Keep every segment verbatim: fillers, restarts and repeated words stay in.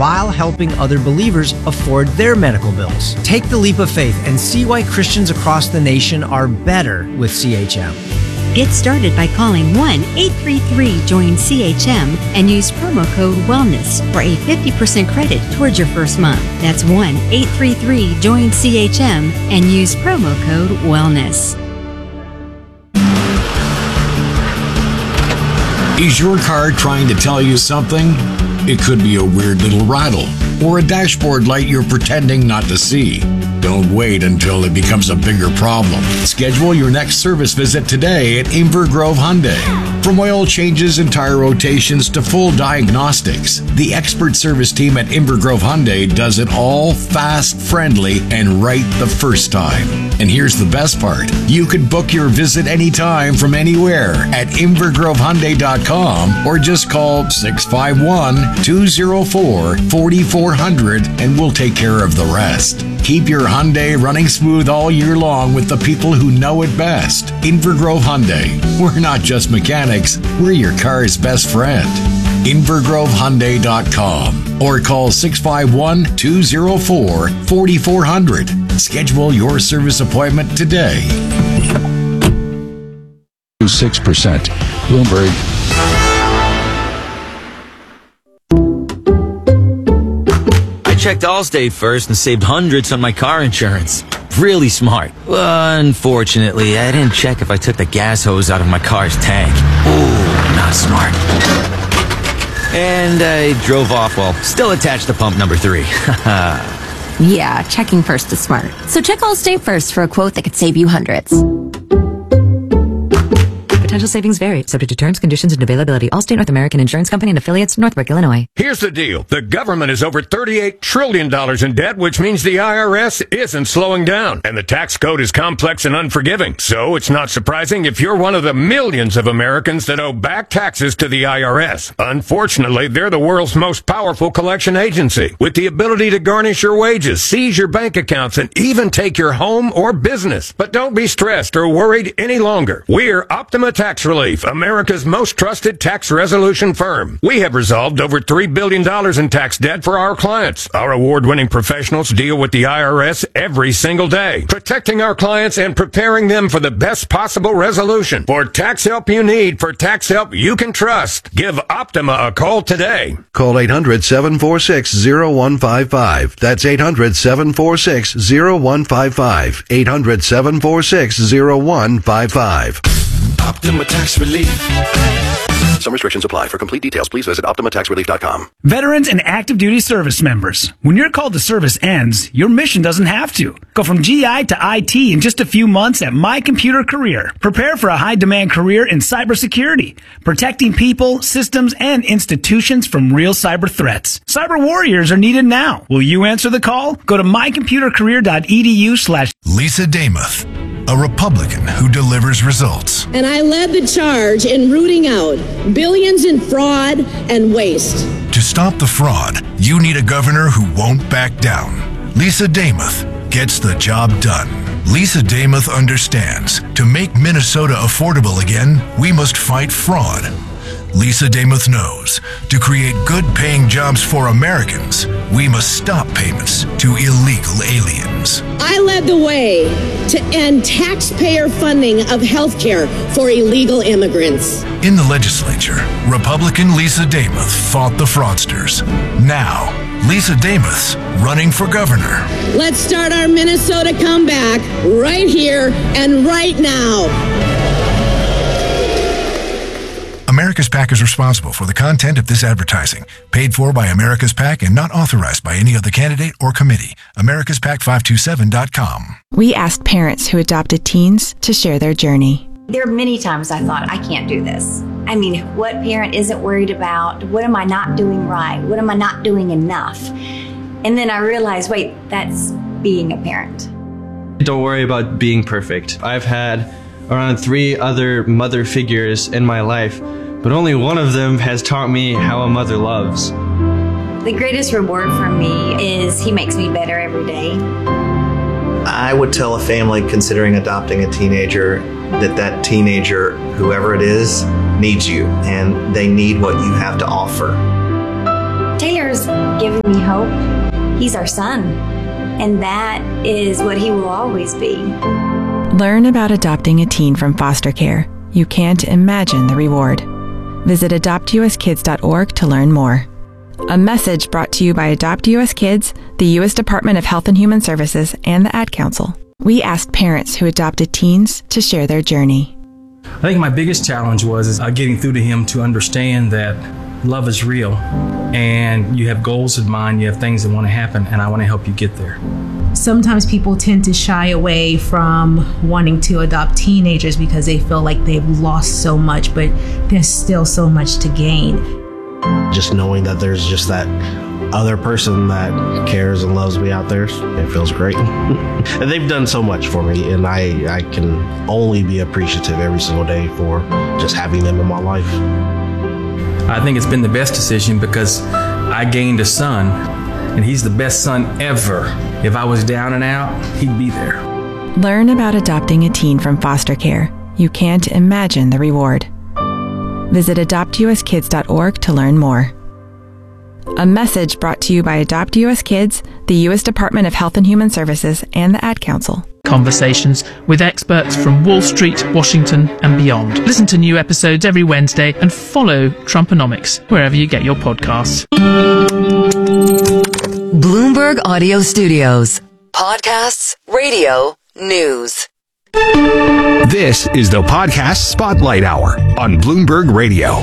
while helping other believers afford their medical bills. Take the leap of faith and see why Christians across the nation are better with C H M. Get started by calling one eight three three join C H M and use promo code WELLNESS for a fifty percent credit towards your first month. That's one eight three three join C H M and use promo code WELLNESS. Is your car trying to tell you something? It could be a weird little rattle or a dashboard light you're pretending not to see. Don't wait until it becomes a bigger problem. Schedule your next service visit today at Inver Grove Hyundai. From oil changes and tire rotations to full diagnostics, the expert service team at Inver Grove Hyundai does it all fast, friendly, and right the first time. And here's the best part. You can book your visit anytime from anywhere at inver grove hyundai dot com or just call six five one, two oh four, four four zero zero and we'll take care of the rest. Keep your Hyundai running smooth all year long with the people who know it best. Inver Grove Hyundai. We're not just mechanics, we're your car's best friend. inver grove hyundai dot com or call six five one, two oh four, four four zero zero. Schedule your service appointment today. six percent. Bloomberg. I checked Allstate first and saved hundreds on my car insurance. Really smart. Unfortunately, I didn't check if I took the gas hose out of my car's tank. Ooh, not smart. And I drove off while still attached to pump number three. Yeah, checking first is smart. So check Allstate first for a quote that could save you hundreds. Potential savings vary, subject to terms, conditions, and availability. Allstate North American Insurance Company and affiliates, Northbrook, Illinois. Here's the deal. The government is over thirty-eight trillion dollars in debt, which means the I R S isn't slowing down. And the tax code is complex and unforgiving. So it's not surprising if you're one of the millions of Americans that owe back taxes to the I R S. Unfortunately, they're the world's most powerful collection agency, with the ability to garnish your wages, seize your bank accounts, and even take your home or business. But don't be stressed or worried any longer. We're Optima Tax Relief, America's most trusted tax resolution firm. We have resolved over three billion dollars in tax debt for our clients. Our award-winning professionals deal with the I R S every single day, protecting our clients and preparing them for the best possible resolution. For tax help you need, for tax help you can trust, give Optima a call today. Call eight hundred, seven four six, zero one five five. That's eight hundred, seven four six, zero one five five. eight hundred, seven four six, zero one five five. Optima Tax Relief. Some restrictions apply. For complete details, please visit optima tax relief dot com. Veterans and active duty service members. When your call to service ends, your mission doesn't have to. Go from G I to I T in just a few months at My Computer Career. Prepare for a high-demand career in cybersecurity, protecting people, systems, and institutions from real cyber threats. Cyber warriors are needed now. Will you answer the call? Go to my computer career dot e d u slash Lisa Damuth, a Republican who delivers results. And I led the charge in rooting out billions in fraud and waste. To stop the fraud, you need a governor who won't back down. Lisa Damuth gets the job done. Lisa Damuth understands, to make Minnesota affordable again, we must fight fraud. Lisa Damuth knows, to create good-paying jobs for Americans, we must stop payments to illegal aliens. I led the way to end taxpayer funding of health care for illegal immigrants. In the legislature, Republican Lisa Damuth fought the fraudsters. Now, Lisa Damuth's running for governor. Let's start our Minnesota comeback right here and right now. America's PAC is responsible for the content of this advertising, paid for by America's PAC and not authorized by any other candidate or committee. America's Pac five two seven dot com. We asked parents who adopted teens to share their journey. There are many times I thought, I can't do this. I mean, what parent isn't worried about? What am I not doing right? What am I not doing enough? And then I realized, wait, that's being a parent. Don't worry about being perfect. I've had around three other mother figures in my life, but only one of them has taught me how a mother loves. The greatest reward for me is he makes me better every day. I would tell a family considering adopting a teenager that that teenager, whoever it is, needs you, and they need what you have to offer. Taylor's given me He's our son, and that is what he will always be. Learn about adopting a teen from foster care. You can't imagine the reward. Visit adopt u s kids dot org to learn more. A message brought to you by Adopt U S Kids, the U S Department of Health and Human Services, and the Ad Council. We asked parents who adopted teens to share their journey. I think my biggest challenge was is, uh, getting through to him to understand that love is real and you have goals in mind, you have things that want to happen, and I want to help you get there. Sometimes people tend to shy away from wanting to adopt teenagers because they feel like they've lost so much, but there's still so much to gain. Just knowing that there's just that other person that cares and loves me out there, it feels great. And they've done so much for me, and I, I can only be appreciative every single day for just having them in my life. I think it's been the best decision because I gained a son, and he's the best son ever. If I was down and out, he'd be there. Learn about adopting a teen from foster care. You can't imagine the reward. Visit adopt u s kids dot org to learn more. A message brought to you by Adopt U S Kids, the U S Department of Health and Human Services, and the Ad Council. Conversations with experts from Wall Street, Washington, and beyond. Listen to new episodes every Wednesday and follow Trumponomics wherever you get your podcasts. Bloomberg Audio Studios. Podcasts, radio, news. This is the Podcast Spotlight Hour on Bloomberg Radio.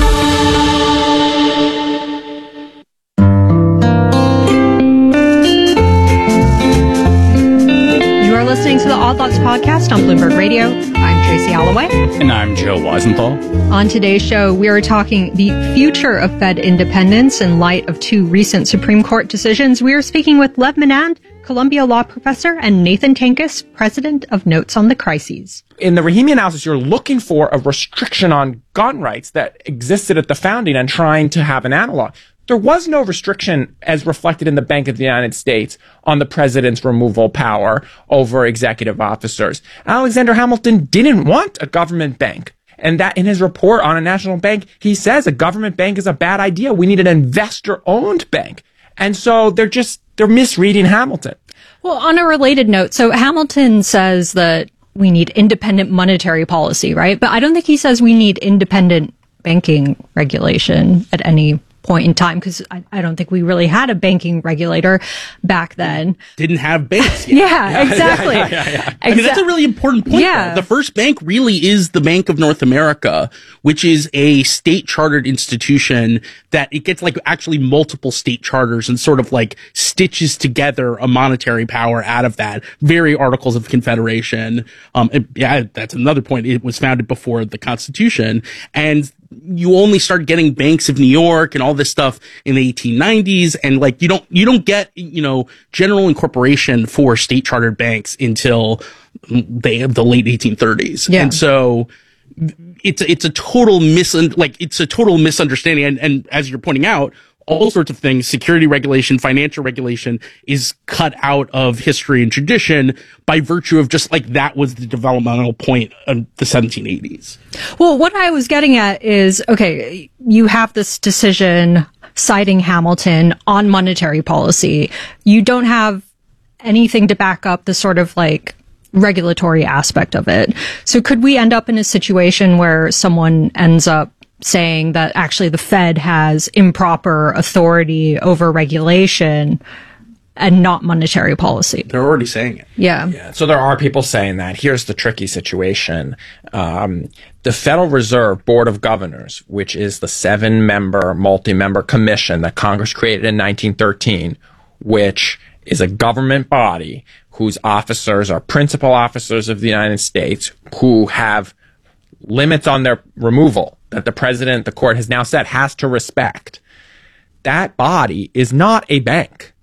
You are listening to the Odd Lots podcast on Bloomberg Radio. I'm Tracy Holloway. And I'm Joe Weisenthal. On today's show, we are talking the future of Fed independence in light of two recent Supreme Court decisions. We are speaking with Lev Menand, Columbia law professor, and Nathan Tankus, president of Notes on the Crises. In the Rahimi analysis, you're looking for a restriction on gun rights that existed at the founding and trying to have an analog. There was no restriction, as reflected in the Bank of the United States, on the president's removal power over executive officers. Alexander Hamilton didn't want a government bank. And that in his report on a national bank, he says a government bank is a bad idea. We need an investor-owned bank. And so they're just, they're misreading Hamilton. Well, on a related note, so Hamilton says that we need independent monetary policy, right? But I don't think he says we need independent banking regulation at any point in time, because I, I don't think we really had a banking regulator back then. Didn't have banks yet. yeah, yeah, exactly. Yeah, yeah, yeah. I mean, that's a really important point. Yeah. Though. The first bank really is the Bank of North America, which is a state chartered institution that it gets like actually multiple state charters and sort of like stitches together a monetary power out of that. Very Articles of Confederation. Um, it, yeah, that's another point. It was founded before the Constitution, and you only start getting Banks of New York and all this stuff in the eighteen nineties. And like, you don't, you don't get, you know, general incorporation for state chartered banks until they the late eighteen thirties. Yeah. And so it's, it's a total mis, like, it's a total misunderstanding. And, and as you're pointing out, all sorts of things, security regulation, financial regulation is cut out of history and tradition by virtue of just like that was the developmental point of the seventeen eighties. Well, what I was getting at is, okay, you have this decision citing Hamilton on monetary policy. You don't have anything to back up the sort of like regulatory aspect of it. So could we end up in a situation where someone ends up saying that actually the Fed has improper authority over regulation and not monetary policy? They're already saying it. Yeah. yeah. So there are people saying that. Here's the tricky situation. Um, the Federal Reserve Board of Governors, which is the seven-member, multi-member commission that Congress created in nineteen thirteen, which is a government body whose officers are principal officers of the United States who have limits on their removal that the president, the court has now said, has to respect. That body is not a bank.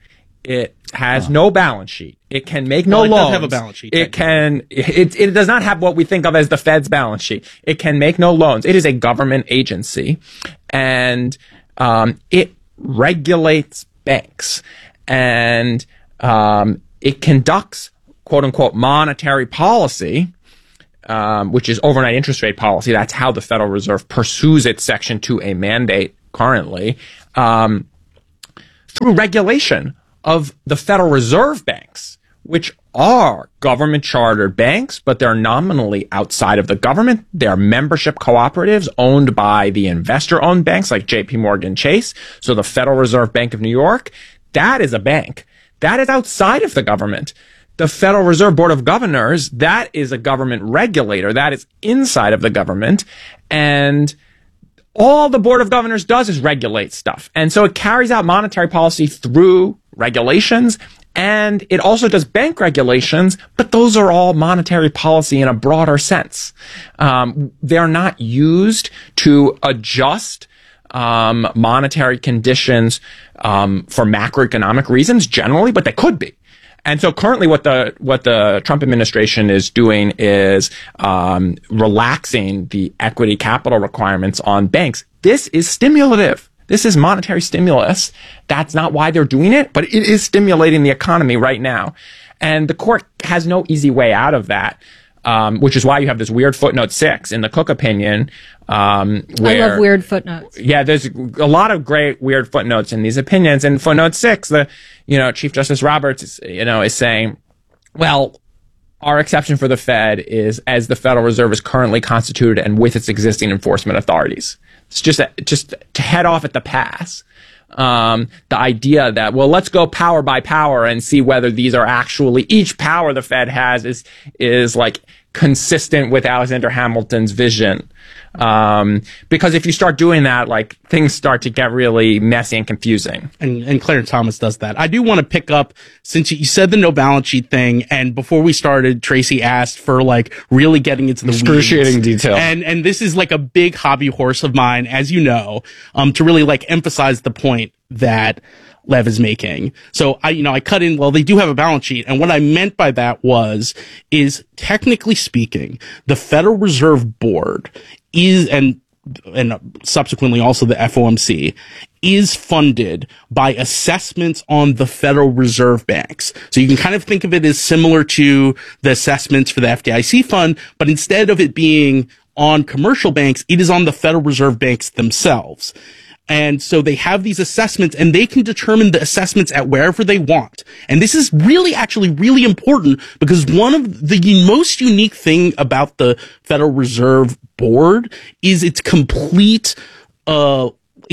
It has oh. no balance sheet. It can make no well, it loans. Does have a balance sheet. It can. It it does not have what we think of as the Fed's balance sheet. It can make no loans. It is a government agency, and um, it regulates banks, and um, it conducts quote unquote monetary policy. Um, which is overnight interest rate policy. That's how the Federal Reserve pursues its Section two A mandate currently, um, through regulation of the Federal Reserve banks, which are government chartered banks, but they're nominally outside of the government. They're membership cooperatives owned by the investor owned banks like J P Morgan Chase. So the Federal Reserve Bank of New York, that is a bank that is outside of the government. The Federal Reserve Board of Governors, that is a government regulator. That is inside of the government. And all the Board of Governors does is regulate stuff. And so it carries out monetary policy through regulations, and it also does bank regulations, but those are all monetary policy in a broader sense. Um, they're not used to adjust um, monetary conditions um, for macroeconomic reasons generally, but they could be. And so currently what the what the Trump administration is doing is um, relaxing the equity capital requirements on banks. This is stimulative. This is monetary stimulus. That's not why they're doing it, but it is stimulating the economy right now. And the court has no easy way out of that, um, which is why you have this weird footnote six in the Cook opinion. Um, where, I love weird footnotes. Yeah, there's a lot of great weird footnotes in these opinions. And footnote six, the you know Chief Justice Roberts, is, you know, is saying, well, our exception for the Fed is as the Federal Reserve is currently constituted and with its existing enforcement authorities. It's just a, just to head off at the pass. Um, the idea that, well, let's go power by power and see whether these are actually, each power the Fed has is, is like consistent with Alexander Hamilton's vision. Um, because if you start doing that, like things start to get really messy and confusing. And, and Clarence Thomas does that. I do want to pick up, since you said the no balance sheet thing, and before we started, Tracy asked for like really getting into the excruciating weeds. detail. And, and this is like a big hobby horse of mine, as you know, um, to really like emphasize the point that Lev is making. So I, you know, I cut in, well, they do have a balance sheet. And what I meant by that was, is technically speaking, the Federal Reserve Board is, and, and subsequently also the F O M C, is funded by assessments on the Federal Reserve banks. So you can kind of think of it as similar to the assessments for the F D I C fund, but instead of it being on commercial banks, it is on the Federal Reserve banks themselves. And so they have these assessments and they can determine the assessments at wherever they want. And this is really actually really important because one of the most unique thing about the Federal Reserve Board is its complete, uh,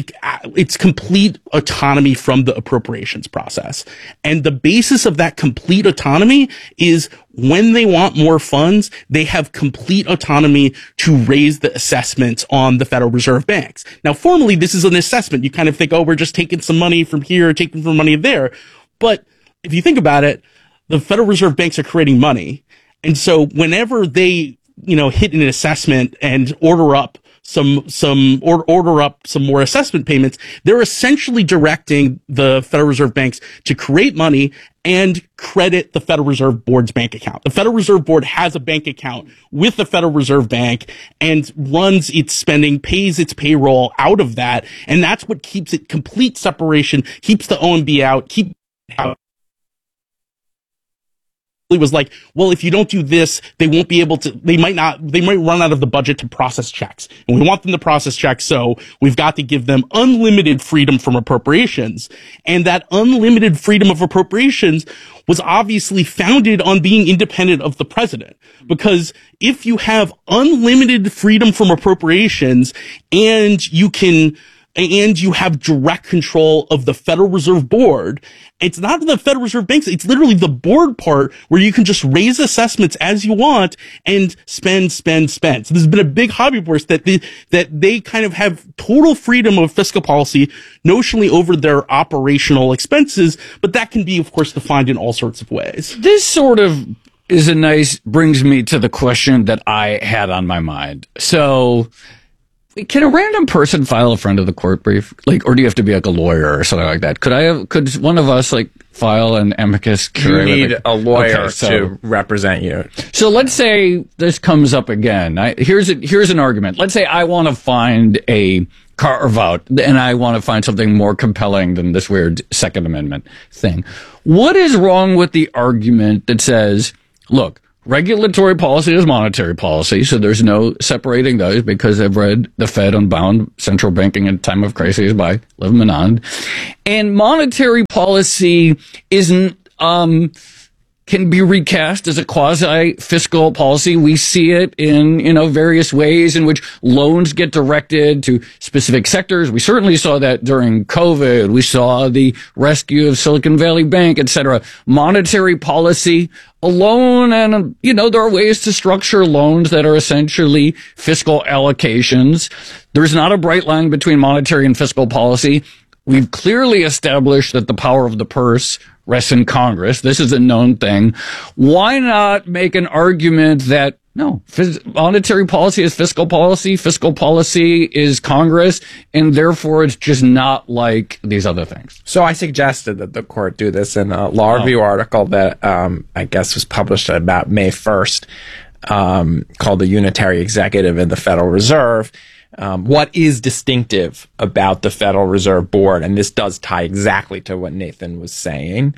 it's complete autonomy from the appropriations process. And the basis of that complete autonomy is when they want more funds, they have complete autonomy to raise the assessments on the Federal Reserve banks. Now, formally, this is an assessment. You kind of think, oh, we're just taking some money from here, taking some money there. But if you think about it, the Federal Reserve banks are creating money. And so whenever they, you know, hit an assessment and order up some, some, or order up some more assessment payments, they're essentially directing the Federal Reserve banks to create money and credit the Federal Reserve Board's bank account. The Federal Reserve Board has a bank account with the Federal Reserve Bank and runs its spending, pays its payroll out of that. And that's what keeps it complete separation, keeps the O M B out, keep out. It was like, well, if you don't do this, they won't be able to, they might not, they might run out of the budget to process checks. And we want them to process checks, so we've got to give them unlimited freedom from appropriations. And that unlimited freedom of appropriations was obviously founded on being independent of the president. Because if you have unlimited freedom from appropriations and you can, and you have direct control of the Federal Reserve Board, it's not the Federal Reserve banks, it's literally the board part where you can just raise assessments as you want and spend, spend, spend. So there's been a big hobby horse that they, that they kind of have total freedom of fiscal policy notionally over their operational expenses, but that can be, of course, defined in all sorts of ways. This sort of is a nice, brings me to the question that I had on my mind. So, can a random person file a friend of the court brief? Like, or do you have to be like a lawyer or something like that? Could I have, could one of us like file an amicus curiae? You need like, a lawyer okay, so, to represent you. So let's say this comes up again. I, here's a, here's an argument. Let's say I want to find a carve out and I want to find something more compelling than this weird Second Amendment thing. What is wrong with the argument that says, look, regulatory policy is monetary policy, so there's no separating those because I've read The Fed Unbound, Central Banking in Time of Crises by Liv Menand. And monetary policy isn't, um, can be recast as a quasi-fiscal policy. We see it in, you know, various ways in which loans get directed to specific sectors. We certainly saw that during COVID. We saw the rescue of Silicon Valley Bank, et cetera. Monetary policy alone, and, you know, there are ways to structure loans that are essentially fiscal allocations. There's not a bright line between monetary and fiscal policy. We've clearly established that the power of the purse rests in Congress. This is a known thing. Why not make an argument that, no, phys- monetary policy is fiscal policy, fiscal policy is Congress, and therefore it's just not like these other things? So I suggested that the court do this in a law review oh. article that um, I guess was published about May first, um, called The Unitary Executive in the Federal Reserve. Um, what is distinctive about the Federal Reserve Board, and this does tie exactly to what Nathan was saying,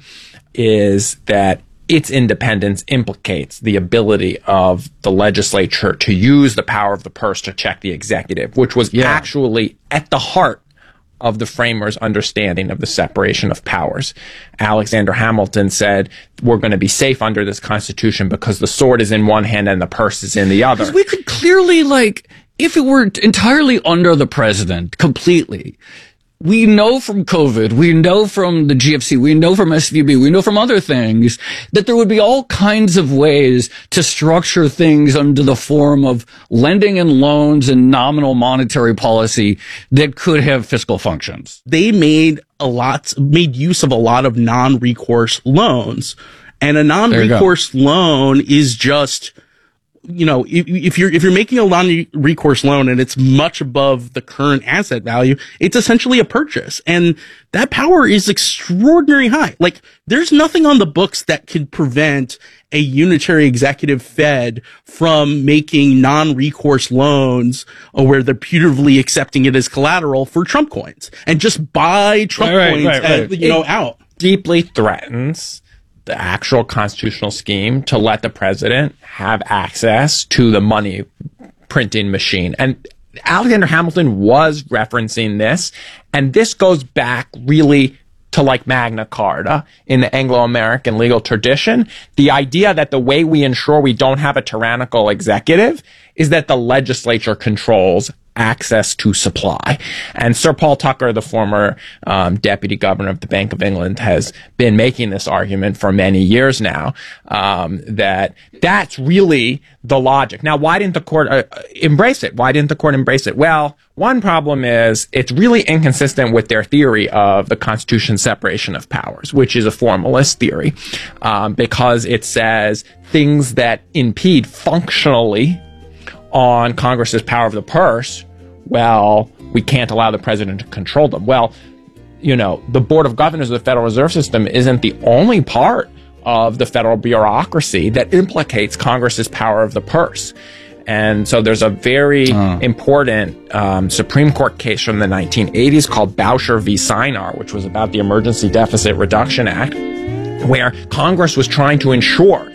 is that its independence implicates the ability of the legislature to use the power of the purse to check the executive, which was yeah. actually at the heart of the framers' understanding of the separation of powers. Alexander Hamilton said, we're going to be safe under this Constitution because the sword is in one hand and the purse is in the other. Because we could clearly, like, if it were entirely under the president, completely, we know from COVID, we know from the G F C, we know from S V B, we know from other things that there would be all kinds of ways to structure things under the form of lending and loans and nominal monetary policy that could have fiscal functions. They made a lot, made use of a lot of non-recourse loans, and a non-recourse loan is just, you know, if, if you're, if you're making a non-recourse loan and it's much above the current asset value, it's essentially a purchase. And that power is extraordinarily high. Like, there's nothing on the books that could prevent a unitary executive Fed from making non-recourse loans where they're putatively accepting it as collateral for Trump coins and just buy Trump right, coins, right, right, at, you know, out. Deeply threatens the actual constitutional scheme to let the president have access to the money printing machine. And Alexander Hamilton was referencing this, and this goes back really to like Magna Carta in the Anglo-American legal tradition. The idea that the way we ensure we don't have a tyrannical executive is that the legislature controls access to supply. And Sir Paul Tucker, the former um, deputy governor of the Bank of England, has been making this argument for many years now, um, that that's really the logic. Now, why didn't the court uh, embrace it? Why didn't the court embrace it? Well, one problem is it's really inconsistent with their theory of the Constitution's separation of powers, which is a formalist theory, um, because it says things that impede functionally on Congress's power of the purse, well, we can't allow the president to control them. Well, you know, the Board of Governors of the Federal Reserve System isn't the only part of the federal bureaucracy that implicates Congress's power of the purse. And so there's a very uh. important um, Supreme Court case from the nineteen eighties called Boucher v. Sinar, which was about the Emergency Deficit Reduction Act, where Congress was trying to ensure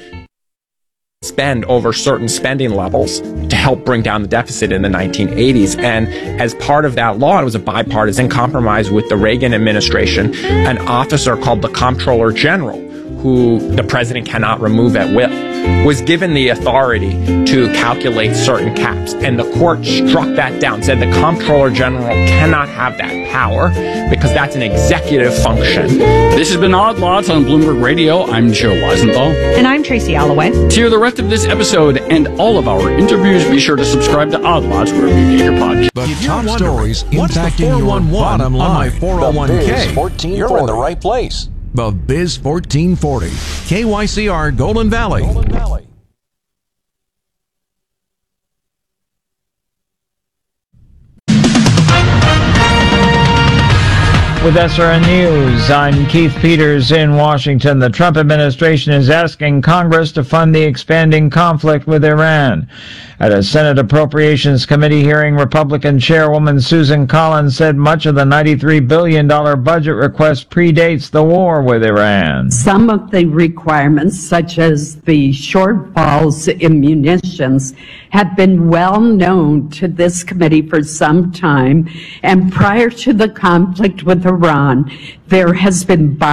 spend over certain spending levels to help bring down the deficit in the nineteen eighties. And as part of that law, it was a bipartisan compromise with the Reagan administration, an officer called the Comptroller General, who the president cannot remove at will, was given the authority to calculate certain caps. And the court struck that down, said the Comptroller General cannot have that power because that's an executive function. This has been Odd Lots on Bloomberg Radio. I'm Joe Weisenthal. And I'm Tracy Alloway. To hear the rest of this episode and all of our interviews, be sure to subscribe to Odd Lots wherever you get your podcast. The top stories impacting your bottom line. On my four oh one k. You're in the right place. The Biz fourteen forty. K Y C R Golden Valley. Golden Valley. With S R N News, I'm Keith Peters in Washington. The Trump administration is asking Congress to fund the expanding conflict with Iran. At a Senate Appropriations Committee hearing, Republican Chairwoman Susan Collins said much of the ninety-three billion dollars budget request predates the war with Iran. Some of the requirements, such as the shortfalls in munitions, have been well known to this committee for some time, and prior to the conflict with Iran, there has been